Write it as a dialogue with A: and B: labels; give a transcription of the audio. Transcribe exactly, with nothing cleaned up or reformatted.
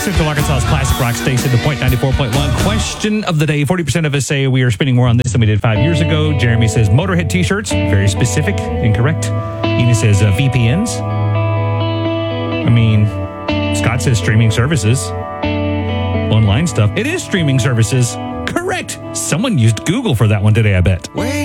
A: Central Arkansas's classic rock station, The Point ninety-four point one. Question of the day. forty percent of us say we are spending more on this than we did five years ago. Jeremy says Motorhead t-shirts. Very specific. Incorrect. Ina says uh, V P Ns. I mean, Scott says streaming services. Online stuff. It is streaming services. Correct. Someone used Google for that one today, I bet.